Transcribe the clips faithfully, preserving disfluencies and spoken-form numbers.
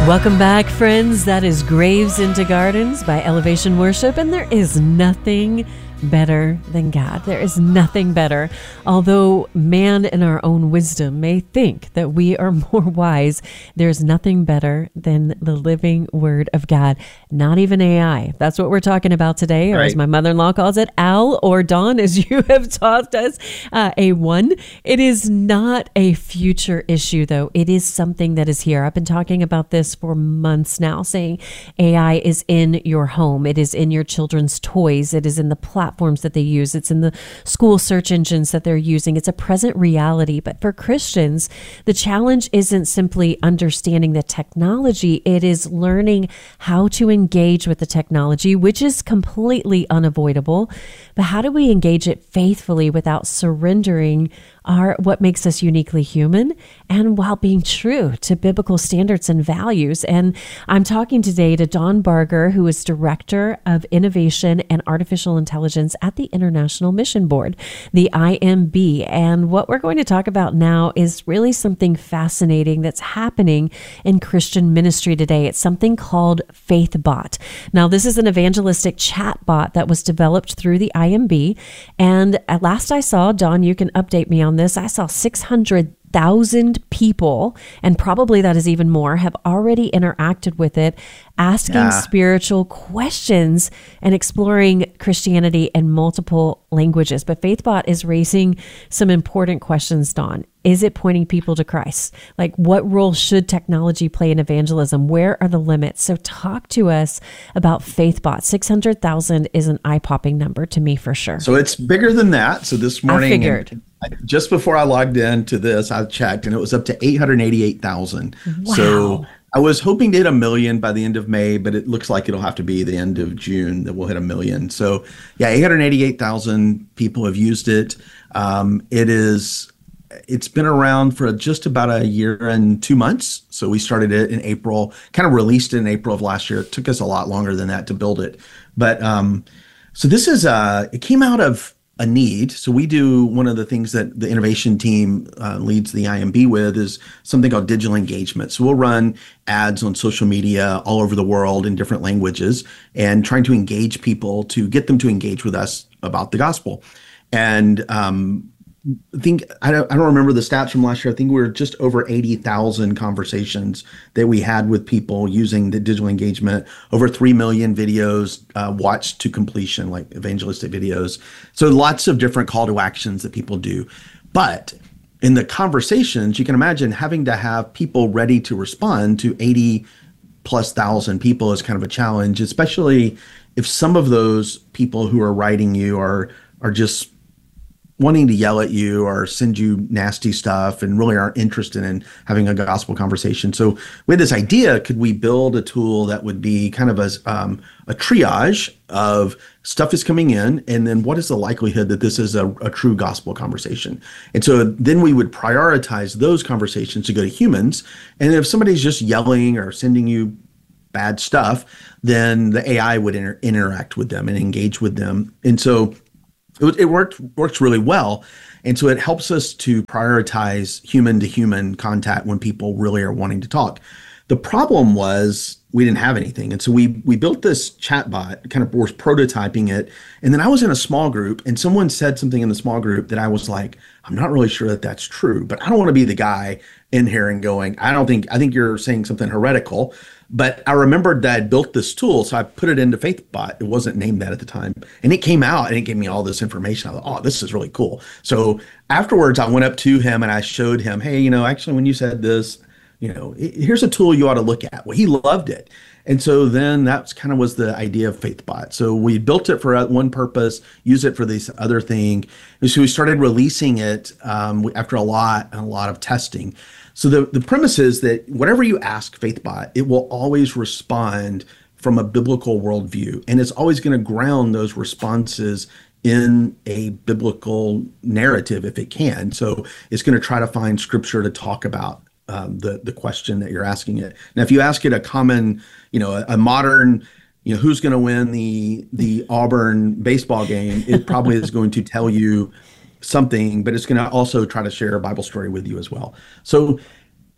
Welcome back, friends. That is Graves into Gardens by Elevation Worship, and there is nothing better than God. There is nothing better. Although man in our own wisdom may think that we are more wise, there's nothing better than the living Word of God. Not even A I. That's what we're talking about today, or right. as my mother-in-law calls it, Al, or Dawn, as you have taught us, uh, A one. It is not a future issue, though. It is something that is here. I've been talking about this for months now, saying A I is in your home. It is in your children's toys. It is in the platforms that they use. It's in the school search engines that they're using. It's a present reality. But for Christians, the challenge isn't simply understanding the technology. It is learning how to engage with the technology, which is completely unavoidable. But how do we engage it faithfully without surrendering our what makes us uniquely human, and while being true to biblical standards and values? And I'm talking today to Dawn Barger, who is Director of Innovation and Artificial Intelligence at the International Mission Board, the I M B. And what we're going to talk about now is really something fascinating that's happening in Christian ministry today. It's something called FaithBot. Now, this is an evangelistic chat bot that was developed through the I M B. And at last I saw, Dawn, you can update me on this, I saw six hundred thousand people, and probably that is even more, have already interacted with it, asking yeah. spiritual questions and exploring Christianity in multiple languages. But FaithBot is raising some important questions, Dawn. Is it pointing people to Christ? Like, what role should technology play in evangelism? Where are the limits? So talk to us about FaithBot. six hundred thousand is an eye-popping number to me for sure. So it's bigger than that. So this morning, I figured. just before I logged into this, I checked, and it was up to eight hundred eighty-eight thousand. Wow. So I was hoping to hit a million by the end of May, but it looks like it'll have to be the end of June that we'll hit a million. So yeah, eight hundred eighty-eight thousand people have used it. Um, it is, it's been around for just about a year and two months. So we started it in April, kind of released it in April of last year. It took us a lot longer than that to build it. But um, so this is, uh, it came out of a need. So we do, one of the things that the innovation team uh, leads the I M B with is something called digital engagement. So we'll run ads on social media all over the world in different languages and trying to engage people to get them to engage with us about the gospel. And um, I think, I don't, I don't remember the stats from last year. I think we were just over eighty thousand conversations that we had with people using the digital engagement, over three million videos uh, watched to completion, like evangelistic videos. So lots of different call to actions that people do. But in the conversations, you can imagine having to have people ready to respond to eighty plus thousand people is kind of a challenge, especially if some of those people who are writing you are are just wanting to yell at you or send you nasty stuff and really aren't interested in having a gospel conversation. So we had this idea, could we build a tool that would be kind of a, um, a triage of stuff is coming in, and then what is the likelihood that this is a, a true gospel conversation? And so then we would prioritize those conversations to go to humans. And if somebody's just yelling or sending you bad stuff, then the A I would inter- interact with them and engage with them. And so It, it worked works really well. And so it helps us to prioritize human to human contact when people really are wanting to talk. The problem was we didn't have anything. And so we we built this chatbot, kind of was prototyping it. And then I was in a small group and someone said something in the small group that I was like, I'm not really sure that that's true, but I don't want to be the guy in here and going, I don't think, I think you're saying something heretical. But I remembered that I built this tool, so I put it into FaithBot. It wasn't named that at the time. And it came out and it gave me all this information. I thought, oh, this is really cool. So afterwards, I went up to him and I showed him, hey, you know, actually, when you said this, you know, here's a tool you ought to look at. Well, he loved it. And so then that's kind of was the idea of FaithBot. So we built it for one purpose, use it for this other thing. And so we started releasing it um, after a lot and a lot of testing. So the, the premise is that whatever you ask FaithBot, it will always respond from a biblical worldview. And it's always going to ground those responses in a biblical narrative if it can. So it's going to try to find scripture to talk about um, the, the question that you're asking it. Now, if you ask it a common, you know, a, a modern, you know, who's going to win the the Auburn baseball game, it probably is going to tell you something, but it's going to also try to share a Bible story with you as well. So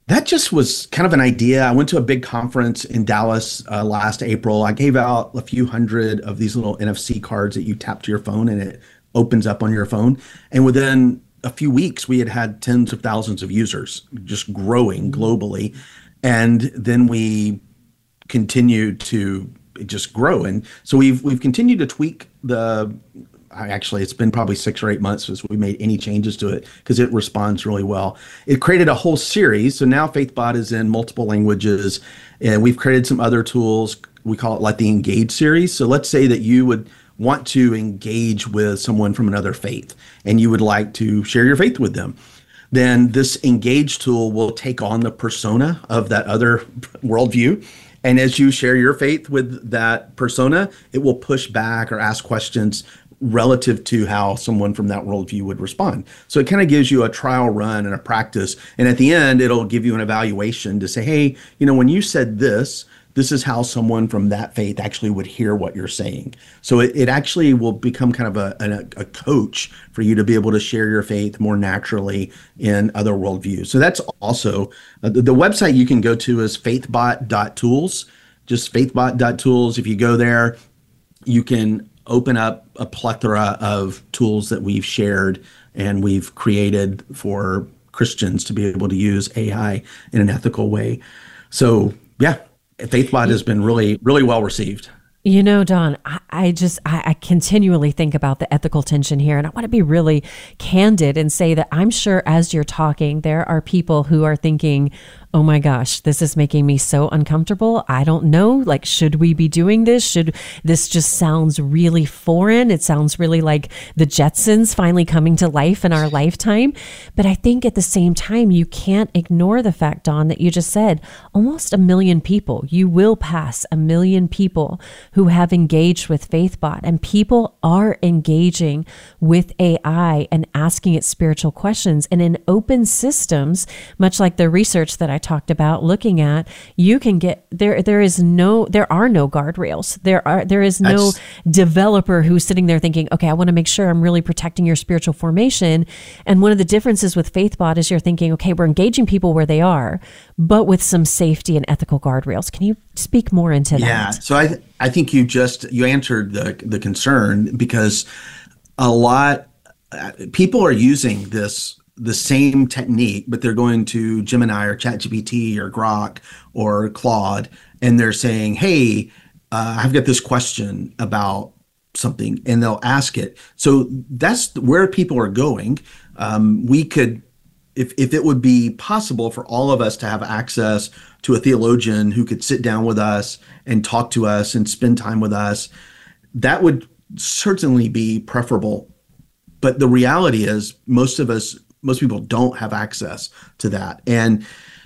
That just was kind of an idea. I went to a big conference in Dallas uh, last April. I gave out a few hundred of these little N F C cards that you tap to your phone and it opens up on your phone. And within a few weeks, we had had tens of thousands of users, just growing globally. And then we continued to just grow. And so we've we've continued to tweak the I actually, it's been probably six or eight months since we made any changes to it because it responds really well. It created a whole series. So now FaithBot is in multiple languages, and we've created some other tools. We call it like the Engage series. So let's say that you would want to engage with someone from another faith and you would like to share your faith with them. Then this Engage tool will take on the persona of that other worldview. And as you share your faith with that persona, it will push back or ask questions relative to how someone from that worldview would respond. So it kind of gives you a trial run and a practice. And at the end, it'll give you an evaluation to say, hey, you know, when you said this, this is how someone from that faith actually would hear what you're saying. So it, it actually will become kind of a, a, a coach for you to be able to share your faith more naturally in other worldviews. So that's also, uh, the, the website you can go to is faithbot dot tools, just faithbot dot tools. If you go there, you can open up a plethora of tools that we've shared and we've created for Christians to be able to use A I in an ethical way. So yeah, FaithBot has been really, really well received. You know, Don, I, I just, I, I continually think about the ethical tension here, and I want to be really candid and say that I'm sure as you're talking, there are people who are thinking, oh my gosh, this is making me so uncomfortable. I don't know, like, should we be doing this? Should this just sounds really foreign? It sounds really like the Jetsons finally coming to life in our lifetime. But I think at the same time, you can't ignore the fact, Don, that you just said almost a million people. You will pass a million people who have engaged with FaithBot, and people are engaging with A I and asking it spiritual questions. And in open systems, much like the research that I talked about looking at, you can get there. There is no, there are no guardrails. There are, there is no That's, developer who's sitting there thinking, okay, I want to make sure I'm really protecting your spiritual formation. And one of the differences with FaithBot is you're thinking, okay, we're engaging people where they are, but with some safety and ethical guardrails. Can you speak more into that? Yeah. So I, I think you just, you answered the, the concern, because a lot, people are using this the same technique, but they're going to Gemini or ChatGPT or Grok or Claude, and they're saying, hey, uh, I've got this question about something, and they'll ask it. So that's where people are going. Um, we could, if, if it would be possible for all of us to have access to a theologian who could sit down with us and talk to us and spend time with us, that would certainly be preferable. But the reality is most of us Most people don't have access to that. And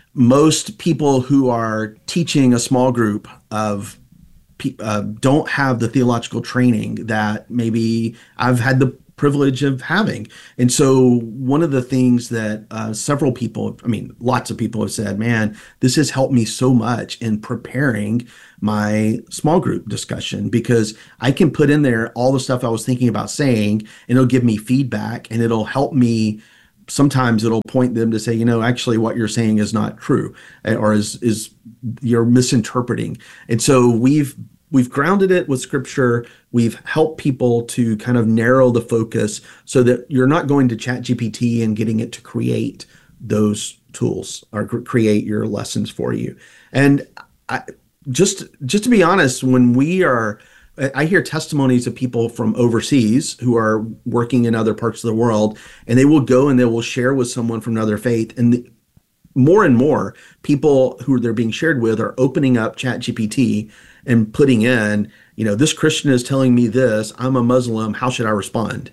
most people who are teaching a small group of people uh, don't have the theological training that maybe I've had the privilege of having. And so one of the things that uh, several people, I mean, lots of people have said, man, this has helped me so much in preparing my small group discussion, because I can put in there all the stuff I was thinking about saying, and it'll give me feedback, and it'll help me. Sometimes it'll point them to say, you know, actually what you're saying is not true, or is is you're misinterpreting. And so we've we've grounded it with scripture. We've helped people to kind of narrow the focus so that you're not going to ChatGPT and getting it to create those tools or create your lessons for you. And I, just just to be honest, when we are I hear testimonies of people from overseas who are working in other parts of the world, and they will go and they will share with someone from another faith. And the, more and more people who they're being shared with are opening up ChatGPT and putting in, you know, this Christian is telling me this, I'm a Muslim, how should I respond?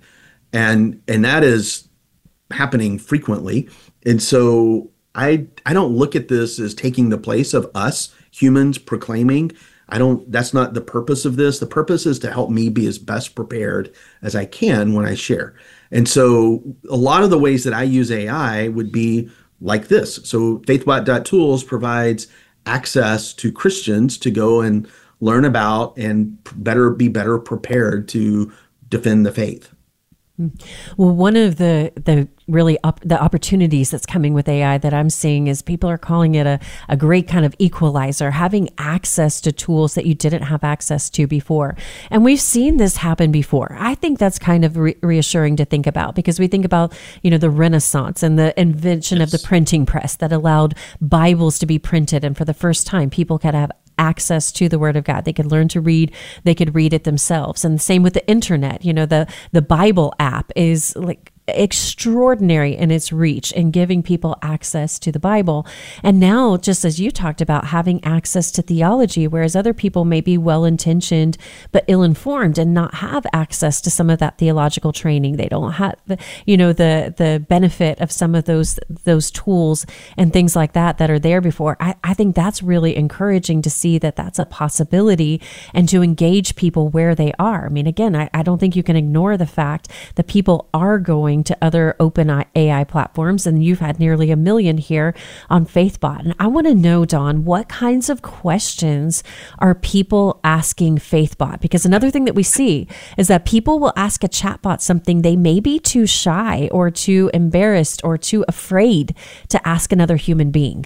And and that is happening frequently. And so I I don't look at this as taking the place of us humans proclaiming. I don't, that's not the purpose of this. The purpose is to help me be as best prepared as I can when I share. And so a lot of the ways that I use A I would be like this. So faithbot dot tools provides access to Christians to go and learn about and better be better prepared to defend the faith. Well, one of the the really op- the opportunities that's coming with A I that I'm seeing is people are calling it a, a great kind of equalizer, having access to tools that you didn't have access to before. And we've seen this happen before. I think that's kind of re- reassuring to think about, because we think about, you know, the Renaissance and the invention yes. of the printing press that allowed Bibles to be printed. And for the first time, people could have access to the Word of God. They could learn to read. They could read it themselves. And the same with the internet. You know, the the Bible app is like extraordinary in its reach and giving people access to the Bible. And now, just as you talked about, having access to theology, whereas other people may be well-intentioned but ill-informed and not have access to some of that theological training. They don't have, the, you know, the the benefit of some of those those tools and things like that that are there before. I, I think that's really encouraging to see that that's a possibility and to engage people where they are. I mean, again, I, I don't think you can ignore the fact that people are going to other open A I platforms, and you've had nearly a million here on FaithBot. And I want to know, Don, what kinds of questions are people asking FaithBot? Because another thing that we see is that people will ask a chatbot something they may be too shy or too embarrassed or too afraid to ask another human being.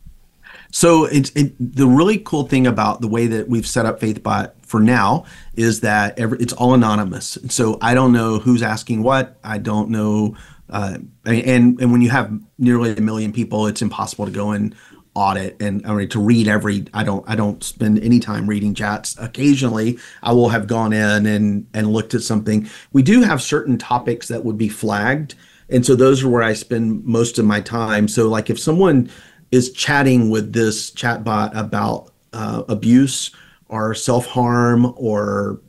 So it's it, the really cool thing about the way that we've set up FaithBot for now is that every, it's all anonymous. So I don't know who's asking what. I don't know. Uh, and and when you have nearly a million people, it's impossible to go and audit and I mean, to read every. I don't. I don't spend any time reading chats. Occasionally, I will have gone in and and looked at something. We do have certain topics that would be flagged, and so those are where I spend most of my time. So like if someone is chatting with this chatbot about uh, abuse or self-harm or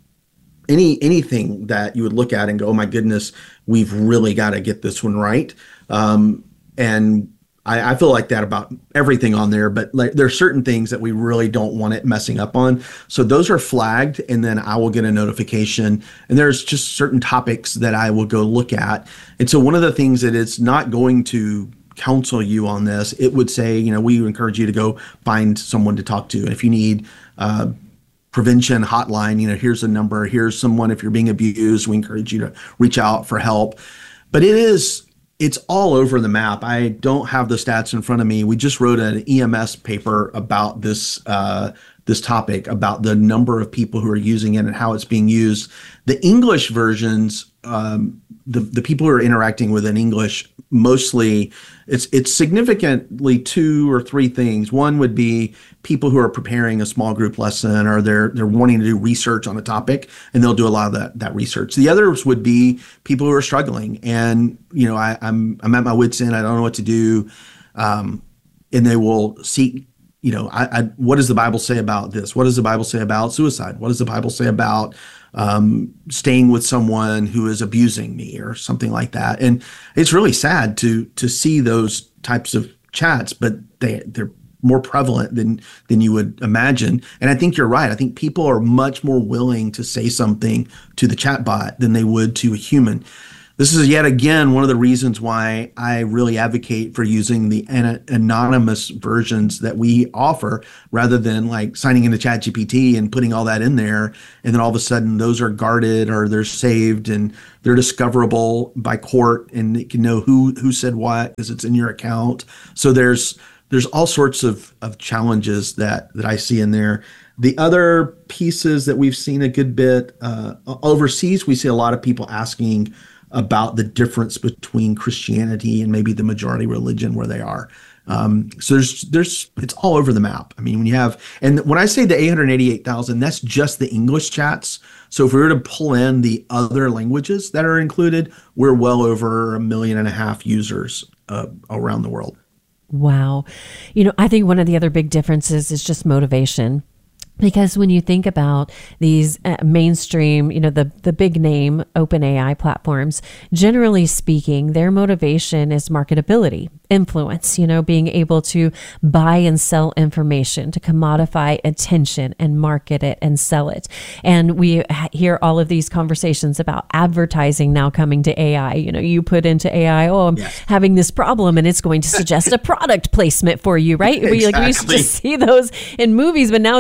any anything that you would look at and go, oh my goodness, we've really got to get this one right. Um, and I, I feel like that about everything on there, but like there are certain things that we really don't want it messing up on. So those are flagged, and then I will get a notification. And there's just certain topics that I will go look at. And so one of the things that it's not going to counsel you on this, it would say, you know, we encourage you to go find someone to talk to. And if you need uh, prevention hotline, you know, here's a number, here's someone, if you're being abused, we encourage you to reach out for help. But it is, it's all over the map. I don't have the stats in front of me. We just wrote an E M S paper about this, uh, this topic, about the number of people who are using it and how it's being used. The English versions, um, the, the people who are interacting with in English, mostly it's it's significantly two or three things. One would be people who are preparing a small group lesson, or they're they're wanting to do research on a topic, and they'll do a lot of that that research. The others would be people who are struggling, and you know I, I'm I'm at my wit's end. I don't know what to do, um, and they will seek. You know, I, I, what does the Bible say about this? What does the Bible say about suicide? What does the Bible say about um, staying with someone who is abusing me or something like that? And it's really sad to to see those types of chats, but they they're more prevalent than than you would imagine. And I think you're right. I think people are much more willing to say something to the chatbot than they would to a human. This is yet again one of the reasons why I really advocate for using the an- anonymous versions that we offer, rather than like signing into ChatGPT and putting all that in there. And then all of a sudden those are guarded, or they're saved, and they're discoverable by court, and it can know who, who said what because it's in your account. So there's there's all sorts of, of challenges that, that I see in there. The other pieces that we've seen a good bit uh, overseas, we see a lot of people asking about the difference between Christianity and maybe the majority religion where they are. Um, so there's, there's, it's all over the map. I mean, when you have, and when I say the eight hundred eighty-eight thousand, that's just the English chats. So if we were to pull in the other languages that are included, we're well over a million and a half users uh, around the world. Wow. You know, I think one of the other big differences is just motivation. Because when you think about these uh, mainstream, you know, the, the big name open A I platforms, generally speaking, their motivation is marketability, influence, you know, being able to buy and sell information, to commodify attention and market it and sell it. And we hear all of these conversations about advertising now coming to A I. You know, you put into A I, oh, I'm yes. having this problem, and it's going to suggest a product placement for you, right? Exactly. We, like, we used to see those in movies, but now it's going to be like,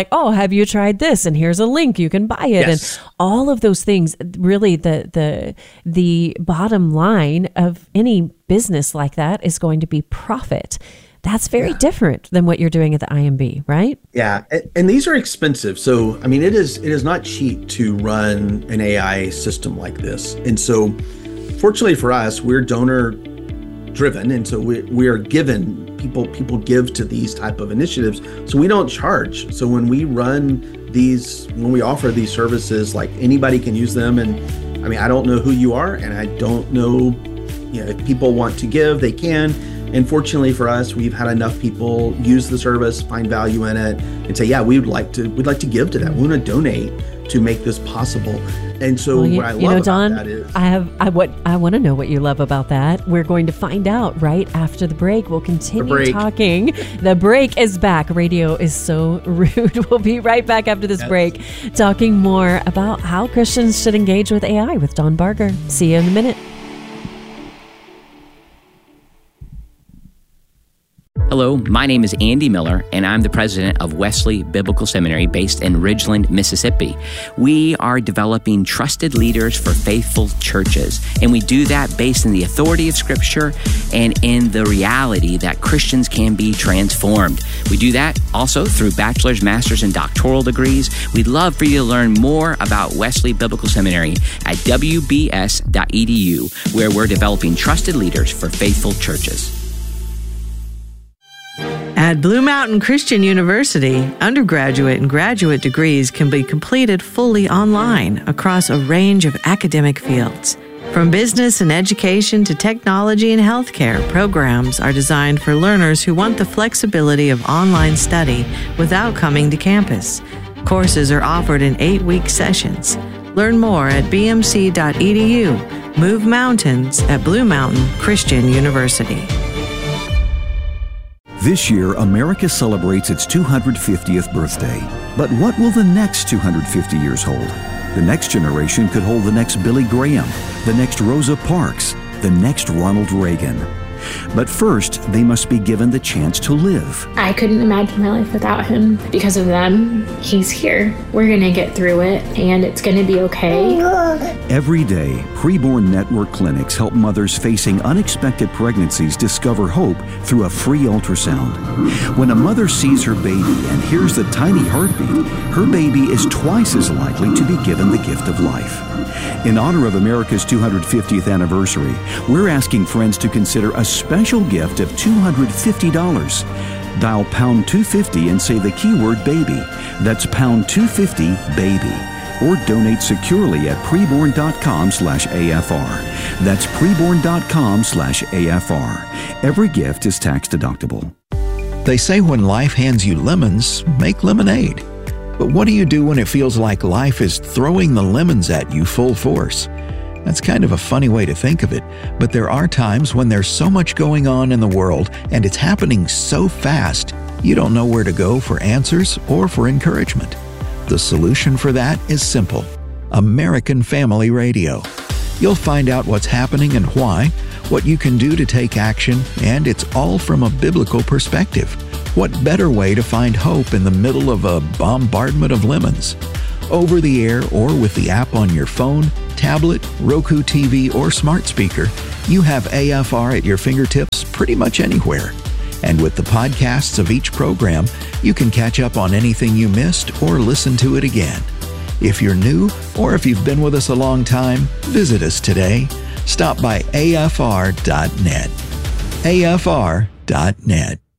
like, oh, have you tried this? And here's a link, you can buy it. Yes. And all of those things, really the the the bottom line of any business like that is going to be profit. That's very yeah. different than what you're doing at the I M B, right? Yeah, and these are expensive. So, I mean, it is it is not cheap to run an A I system like this. And so, fortunately for us, we're donor driven, and so we we are given people people give to these type of initiatives. So we don't charge. So when we run these, when we offer these services, like anybody can use them. And I mean, I don't know who you are, and I don't know, you know, if people want to give, they can. And fortunately for us, we've had enough people use the service, find value in it, and say, yeah, we would like to, we'd like to give to that. We want to donate to make this possible. And so well, you, what I love you know, about Don, that is, I have, I what I want to know what you love about that. We're going to find out right after the break. We'll continue talking. The break is back. Radio is so rude. We'll be right back after this yes. break, talking more about how Christians should engage with A I with Don Barger. See you in a minute. Hello, my name is Andy Miller, and I'm the president of Wesley Biblical Seminary based in Ridgeland, Mississippi. We are developing trusted leaders for faithful churches, and we do that based in the authority of Scripture and in the reality that Christians can be transformed. We do that also through bachelor's, master's, and doctoral degrees. We'd love for you to learn more about Wesley Biblical Seminary at w b s dot e d u, where we're developing trusted leaders for faithful churches. At Blue Mountain Christian University, undergraduate and graduate degrees can be completed fully online across a range of academic fields. From business and education to technology and healthcare, programs are designed for learners who want the flexibility of online study without coming to campus. Courses are offered in eight-week sessions. Learn more at b m c dot e d u. Move mountains at Blue Mountain Christian University. This year, America celebrates its two hundred fiftieth birthday. But what will the next two hundred fifty years hold? The next generation could hold the next Billy Graham, the next Rosa Parks, the next Ronald Reagan. But first, they must be given the chance to live. I couldn't imagine my life without him. Because of them, he's here. We're going to get through it, and it's going to be okay. Every day, Preborn Network clinics help mothers facing unexpected pregnancies discover hope through a free ultrasound. When a mother sees her baby and hears the tiny heartbeat, her baby is twice as likely to be given the gift of life. In honor of America's two hundred fiftieth anniversary, we're asking friends to consider a special gift of two hundred fifty dollars. Dial pound two fifty and say the keyword baby. That's pound two fifty baby. Or donate securely at preborn.com slash AFR. That's preborn.com slash AFR. Every gift is tax deductible. They say when life hands you lemons, make lemonade. But what do you do when it feels like life is throwing the lemons at you full force? That's kind of a funny way to think of it, but there are times when there's so much going on in the world and it's happening so fast, you don't know where to go for answers or for encouragement. The solution for that is simple: American Family Radio. You'll find out what's happening and why, what you can do to take action, and it's all from a biblical perspective. What better way to find hope in the middle of a bombardment of lemons? Over the air or with the app on your phone, tablet, Roku T V, or smart speaker, you have A F R at your fingertips pretty much anywhere. And with the podcasts of each program, you can catch up on anything you missed or listen to it again. If you're new or if you've been with us a long time, visit us today. Stop by A F R dot net. A F R dot net.